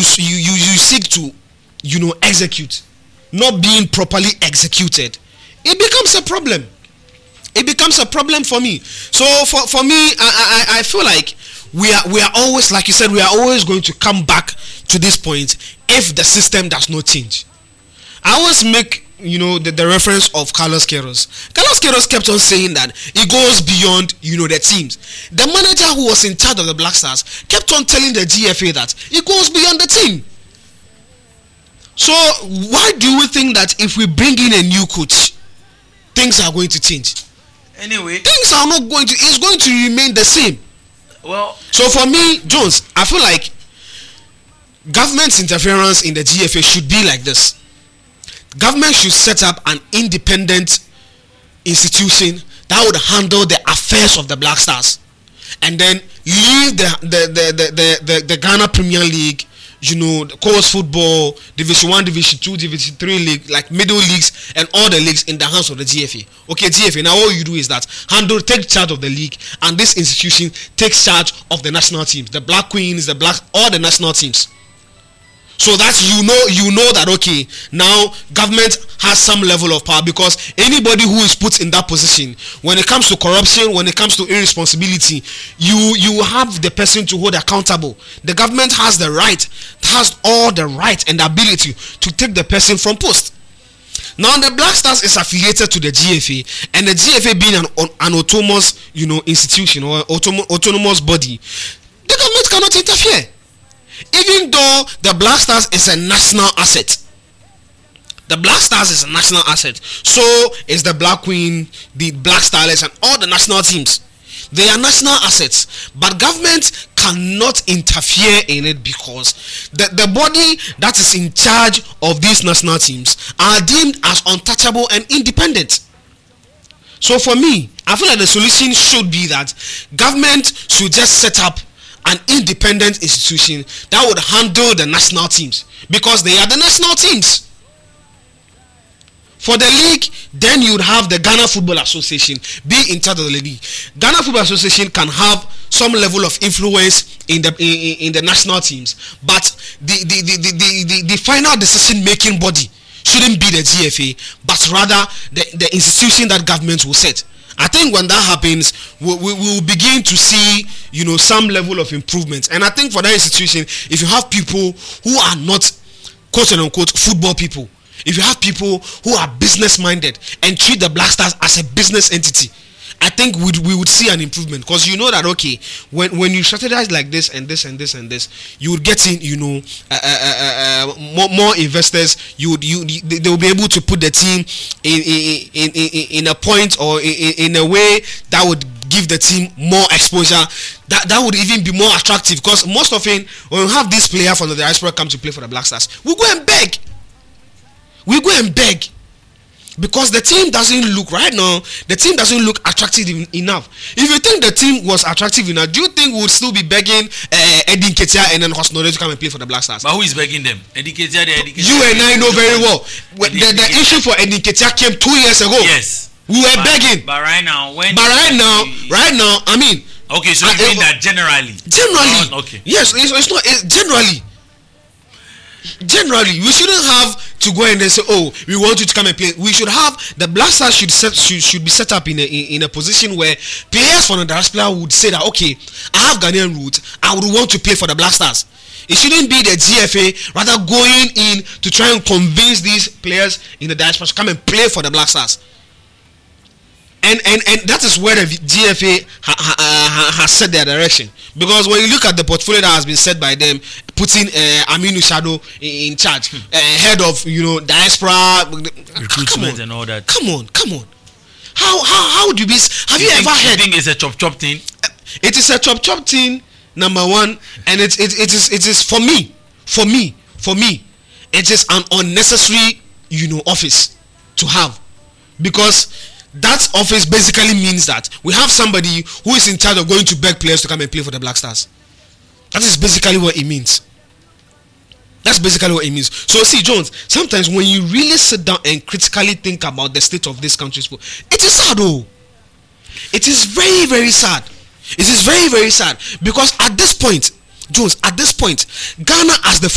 you seek to, execute, not being properly executed, it becomes a problem. It becomes a problem for me. So for me, I feel like we are always, like you said, we are always going to come back to this point if the system does not change. I always make the reference of Carlos Queiroz. Carlos Queiroz kept on saying that it goes beyond the teams. The manager who was in charge of the Black Stars kept on telling the GFA that it goes beyond the team. So why do we think that if we bring in a new coach, things are going to change? Anyway, things are not going to. It's going to remain the same. Well, so for me, Jones, I feel like government's interference in the GFA should be like this. Government should set up an independent institution that would handle the affairs of the Black Stars, and then leave the Ghana Premier League, the course football, Division 1, Division 2, Division 3 league, like middle leagues and all the leagues in the hands of the GFA. Okay, GFA, now all you do is that take charge of the league, and this institution takes charge of the national teams, the Black Queens, all the national teams. So that you know that, okay, now government has some level of power, because anybody who is put in that position, when it comes to corruption, when it comes to irresponsibility, you have the person to hold accountable. The government has all the right and the ability to take the person from post. Now the Black Stars is affiliated to the GFA, and the GFA being an autonomous institution or autonomous body, the government cannot interfere. Even though the Black Stars is a national asset. The Black Stars is a national asset. So is the Black Queen, the Black Starlets, and all the national teams. They are national assets. But government cannot interfere in it, because the body that is in charge of these national teams are deemed as untouchable and independent. So for me, I feel like the solution should be that government should just set up an independent institution that would handle the national teams, because they are the national teams. For the league, then you would have the Ghana Football Association be in charge of the league. Ghana Football Association can have some level of influence in the national teams, but the final decision making body shouldn't be the GFA, but rather the institution that government will set. I think when that happens, we will begin to see, some level of improvement. And I think for that institution, if you have people who are not quote unquote football people, if you have people who are business minded and treat the Black Stars as a business entity, I think we would see an improvement, because you know that, okay, when you strategize like this and this and this and this, you would get in more investors. They will be able to put the team in a point, or in a way that would give the team more exposure, that would even be more attractive, because most often when we have this player from the diaspora come to play for the Black Stars, we go and beg, because the team doesn't look attractive enough. If you think the team was attractive enough, do you think we would still be begging Eddie Nketiah and then Hosnode to come and play for the Black Stars? But who is begging them? Eddie Nketiah. You and I know very well. The issue for Eddie Nketiah came 2 years ago. Yes, we were begging. But right now, I mean. Okay, so you mean that generally? Okay. Yes, it's not. Generally, we shouldn't have to go and then say, "Oh, we want you to come and play." We should have the Black Stars should be set up in a position where players from the diaspora would say that, okay, I have Ghanaian roots, I would want to play for the Black Stars. It shouldn't be the GFA rather going in to try and convince these players in the diaspora to come and play for the Black Stars. And that is where the GFA has set their direction. Because when you look at the portfolio that has been set by them, putting Aminu Shado in charge, head of diaspora recruitment and all that. Come on. How do you be? Have you ever heard? You think it's a chop thing? It is a chop thing, number one, and it is for me. It is an unnecessary office to have, because that office basically means that we have somebody who is in charge of going to beg players to come and play for the Black Stars. That is basically what it means. So see, Jones, sometimes when you really sit down and critically think about the state of this country's sport, it is sad. It is very, very sad. It is very, very sad, because at this point, Jones, Ghana as the